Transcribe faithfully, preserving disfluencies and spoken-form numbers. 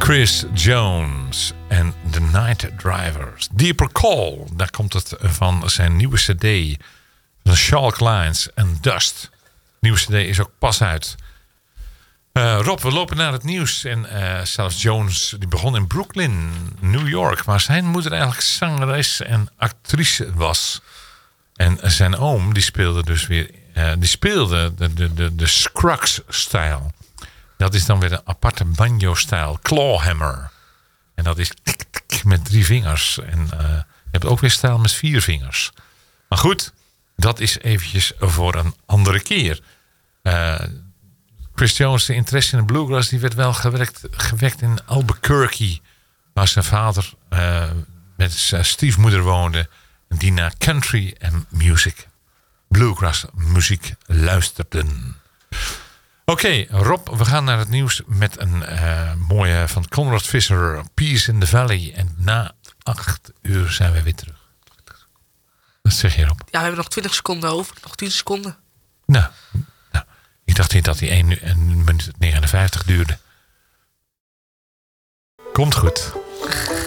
Chris Jones en The Night Drivers. Deeper Call, daar komt het van zijn nieuwe cd. Van Shalk Lines en Dust. Nieuwe cd is ook pas uit. Uh, Rob, we lopen naar het nieuws. En uh, zelfs Jones, die begon in Brooklyn, New York. Waar zijn moeder eigenlijk zangeres en actrice was. En zijn oom, die speelde dus weer... Uh, die speelde de, de, de, de Scruggs-stijl. Dat is dan weer een aparte banjo-stijl. Clawhammer. En dat is tik, tik, met drie vingers. En uh, je hebt ook weer stijl met vier vingers. Maar goed, dat is eventjes voor een andere keer. Uh, Chris Jones, de interesse in de bluegrass, die werd wel gewekt, gewekt in Albuquerque. Waar zijn vader uh, met zijn stiefmoeder woonde. Die naar country en music, bluegrass muziek luisterden. Oké, okay, Rob, we gaan naar het nieuws met een uh, mooie van Conrad Visser, Peace in the Valley. En na acht uur zijn we weer terug. Wat zeg je, Rob? Ja, we hebben nog twintig seconden over. Nog tien seconden. Nou, nou ik dacht niet dat die één minuut negenenvijftig duurde. Komt goed.